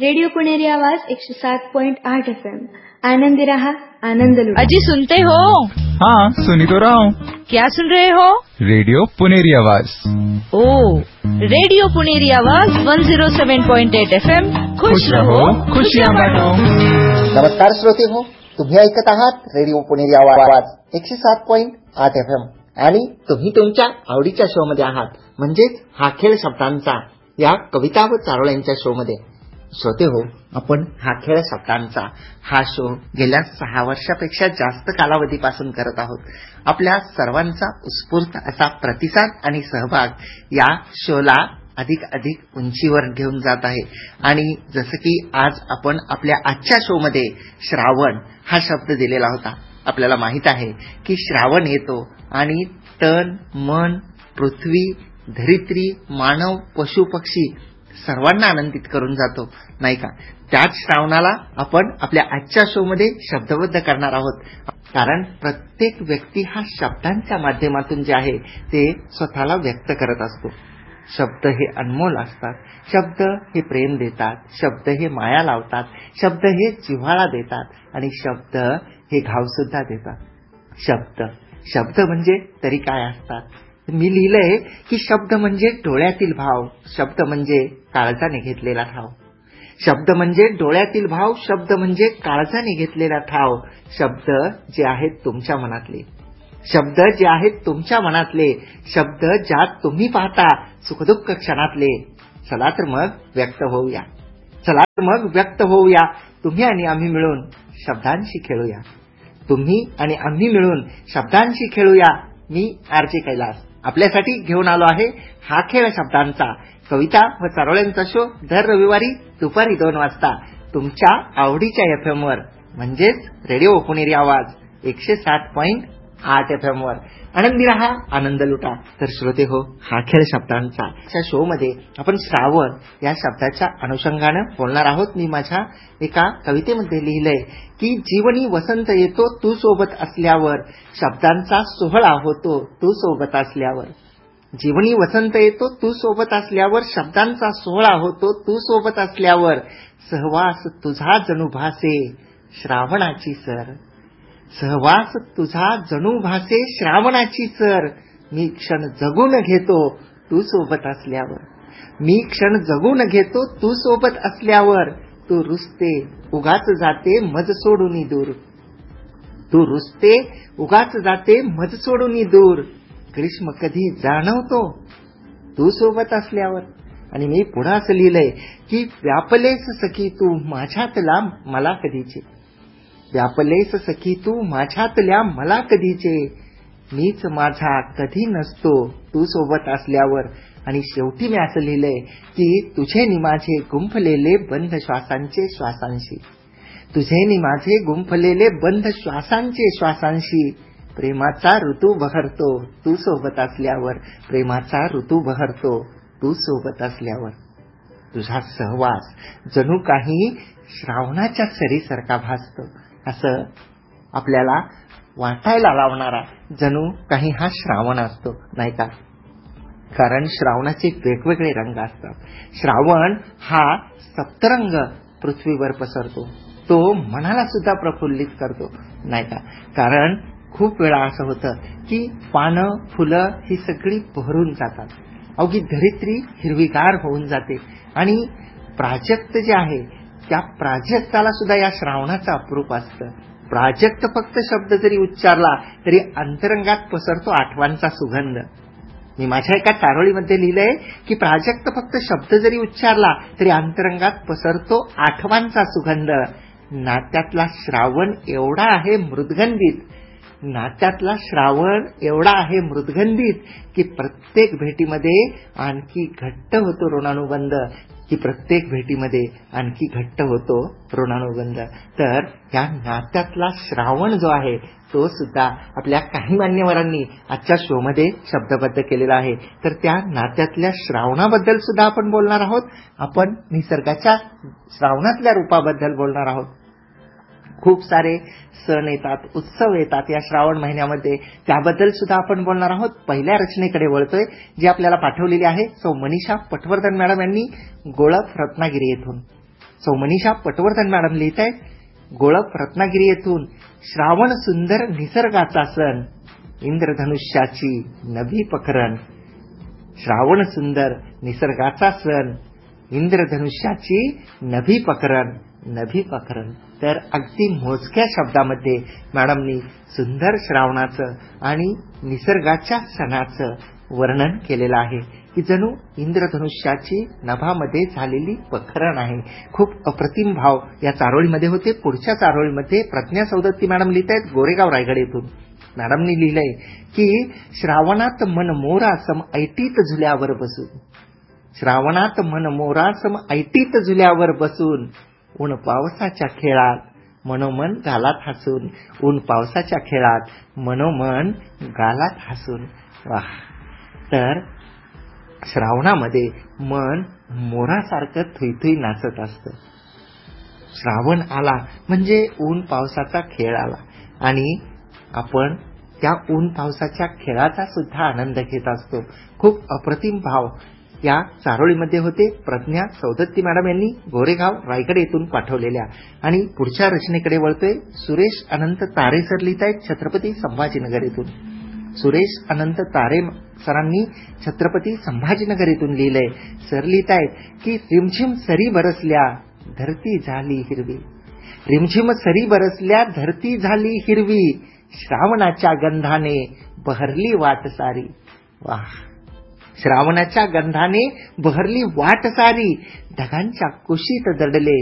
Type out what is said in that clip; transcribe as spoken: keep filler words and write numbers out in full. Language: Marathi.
रेडियो पुणेरी आवाज एकशे सात पॉइंट आठ एफ एम। आनंदी रहा, आनंद लुटा। अजी सुनते हो? हाँ, सुनी तो रहा हूँ। क्या सुन रहे हो? रेडियो पुणेरी आवाज। ओ, रेडियो पुणेरी आवाज एक सौ सात पॉइंट आठ एफ एम। खुश रहो, खुशियाँ बांटो। नमस्कार श्रोते हो, तुम्ही ऐकत आहात रेडिओ पुणेरी आवाज एकशे सात पॉइंट आठ एफ एम आणि तुम्ही तुमच्या आवडीच्या शो मध्ये आहात, म्हणजेच हा खेळ शब्दांचा या कविता व चारोळ्यांच्या शो मध्ये। श्रोते हो, आपण हा खेळ शब्दांचा हा शो गेल्या सहा वर्षापेक्षा जास्त कालावधीपासून करत आहोत। आपल्या सर्वांचा उत्स्फूर्त असा प्रतिसाद आणि सहभाग या शोला अधिक अधिक उंचीवर घेऊन जात आहे। आणि जसं की आज आपण आपल्या आजच्या शो मध्ये श्रावण हा शब्द दिलेला होता। आपल्याला माहित आहे की श्रावण येतो आणि तन मन पृथ्वी धरित्री मानव पशु पक्षी सर्वांना आनंदित करून जातो, नाही का? त्याच श्रावणाला आपण आपल्या आजच्या शो मध्ये शब्दबद्ध करणार आहोत, कारण प्रत्येक व्यक्ती हा शब्दांच्या माध्यमातून जे आहे ते स्वतःला व्यक्त करत असतो। शब्द हे अनमोल असतात, शब्द हे प्रेम देतात, शब्द हे माया लावतात, शब्द हे जिव्हाळा देतात आणि शब्द हे घाव सुद्धा देतात। शब्द शब्द म्हणजे तरी काय असतात? मी लिहिलंय की शब्द म्हणजे डोळ्यातील भाव, शब्द म्हणजे काळजाने घेतलेला ठाव। शब्द म्हणजे डोळ्यातील भाव, शब्द म्हणजे काळजाने घेतलेला ठाव। शब्द जे आहेत तुमच्या मनातले, शब्द जे आहेत तुमच्या मनातले, शब्द ज्यात तुम्ही पाहता सुखदुःख क्षणातले। चला तर मग व्यक्त होऊया, चला तर मग व्यक्त होऊया, तुम्ही आणि आम्ही मिळून शब्दांशी खेळूया, तुम्ही आणि आम्ही मिळून शब्दांशी खेळूया। मी आरजे कैलास आपल्यासाठी घेऊन आलो आहे हा खेळ शब्दांचा कविता व चारोळ्यांचा शो दर रविवारी दुपारी दोन वाजता तुमच्या आवडीच्या एफ एम वर, म्हणजेच रेडिओ पुणेरी आवाज एकशे सात पॉइंट आठ एफ एम वर। आनंदी रहा, आनंद लुटा। तर श्रोते हो, हा खेळ शब्दांचा च्या शो मध्ये आपण श्रावण या शब्दाच्या अनुषंगाने बोलणार आहोत। मी माझ्या एका कवितेमध्ये लिहिलंय की जीवनी वसंत येतो तू सोबत असल्यावर, शब्दांचा सोहळा होतो तू सोबत असल्यावर। जीवनी वसंत येतो तू सोबत असल्यावर, शब्दांचा सोहळा होतो तू सोबत असल्यावर। सहवास तुझा जणू भासे श्रावणाची सर, सहवास तुझा जणू भासे श्रावणाची सर। मी क्षण जगून घेतो तू सोबत असल्यावर, मी क्षण जगून घेतो तू सोबत असल्यावर। तू रुसते उगाच जाते मज सोडून दूर, तू रुसते उगाच जाते मज सोडून दूर। ग्रीष्म कधी जाणवतो तू सोबत असल्यावर। आणि मी पुढे असं लिहिलंय की व्यापलेस सखी तू माझ्यातला मला कधीचे, व्यापलेस सखी तू माझ्यातल्या मला कधीचे। मीच माझा कधी नसतो तू सोबत असल्यावर। आणि शेवटी मी असं लिहिलंय की तुझे नि माझे गुंफलेले बंध श्वासांचे श्वासांशी, तुझे नि माझे गुंफलेले बंध श्वासांचे श्वासांशी। प्रेमाचा ऋतू बहरतो तू सोबत असल्यावर, प्रेमाचा ऋतू बहरतो तू सोबत असल्यावर। तुझा सहवास जणू काही श्रावणाच्या सरीसारखा भासतो, असं आपल्याला वाटायला लावणारा जणू काही हा श्रावण असतो, नाही का? कारण श्रावणाचे वेगवेगळे रंग असतात। श्रावण हा सप्तरंग पृथ्वीवर पसरतो, तो मनाला सुद्धा प्रफुल्लित करतो, नाही का? कारण खूप वेळा असं होतं की पानं फुलं ही सगळी बहरून जातात, अवघी धरित्री हिरवीगार होऊन जाते आणि प्राजक्त जे आहे त्या प्राजक्ताला सुद्धा या श्रावणाचं अप्रूप असतं। प्राजक्त फक्त शब्द जरी उच्चारला तरी अंतरंगात पसरतो आठवांचा सुगंध। मी माझ्या एका चारोळीमध्ये लिहिलंय की प्राजक्त फक्त शब्द जरी उच्चारला तरी अंतरंगात पसरतो आठवांचा सुगंध। नात्यातला श्रावण एवढा आहे मृदगंधित, नात्यातला श्रावण एवढा आहे मृदगंधित की प्रत्येक भेटीमध्ये आणखी घट्ट होतो ऋणानुबंध, की प्रत्येक भेटीमध्ये आणखी घट्ट होतो ऋणानुबंध। तर या नात्यातला श्रावण जो आहे तो सुद्धा आपल्या काही मान्यवरांनी आजच्या शो मध्ये शब्दबद्ध केलेला आहे। तर त्या नात्यातल्या श्रावणाबद्दल सुद्धा आपण बोलणार आहोत, आपण निसर्गाच्या श्रावणातल्या रूपाबद्दल बोलणार आहोत। खूप सारे सण येतात, उत्सव येतात या श्रावण महिन्यामध्ये, त्याबद्दल सुद्धा आपण बोलणार आहोत। पहिल्या रचनेकडे वळतोय जी आपल्याला पाठवलेली आहे सौ मनीषा पटवर्धन मॅडम यांनी गोळप रत्नागिरी येथून। सौ मनीषा पटवर्धन मॅडम लिहित आहेत गोळप रत्नागिरी येथून, श्रावण सुंदर निसर्गाचा सण, इंद्रधनुष्याची नभी पकरण. श्रावण सुंदर निसर्गाचा सण, इंद्रधनुष्याची नभी पकरण. नभी पकरण तर अगदी मोजक्या शब्दामध्ये मॅडमनी सुंदर श्रावणाचं आणि निसर्गाच्या सणाचं वर्णन केलेलं आहे की जणू इंद्रधनुष्याची नभामध्ये झालेली पखरण आहे. खूप अप्रतिम भाव या चारोळीमध्ये होते. पुढच्या चारोळीमध्ये प्रज्ञा सौदत्ती मॅडम लिहित आहेत गोरेगाव रायगड येथून. मॅडमनी लिहिलंय की श्रावणात मन मोरा सम ऐटीत झुल्यावर बसून, श्रावणात मन मोरा सम ऐटीत झुल्यावर बसून, ऊन पावसाच्या खेळात मनोमन गालात हसून, ऊन पावसाच्या खेळात मनोमन गालात हसून. वाह. तर श्रावणामध्ये मन मोरासारखं थुईथुई नाचत असतं. श्रावण आला म्हणजे ऊन पावसाचा खेळ आला आणि आपण त्या ऊन पावसाच्या खेळाचा सुद्धा आनंद घेत असतो. खूप अप्रतिम भाव या चारोळीमध्ये होते. प्रज्ञा सौदत्ती मॅडम यांनी गोरेगाव रायगड येथून पाठवलेल्या. आणि पुढच्या रचनेकडे वळतोय. सुरेश अनंत तारे सर लिहित आहेत छत्रपती संभाजीनगर येथून. सुरेश अनंत तारे सरांनी छत्रपती संभाजीनगर येथून लिहिलंय. सर लिहित आहेत की रिमझिम सरी बरसल्या धरती झाली हिरवी, रिमझिम सरी बरसल्या धरती झाली हिरवी, श्रावणाच्या गंधाने बहरली वाट सारी. वाह. श्रावणाच्या गंधाने बहरली वाट सारी, ढगांच्या कुशीत दडले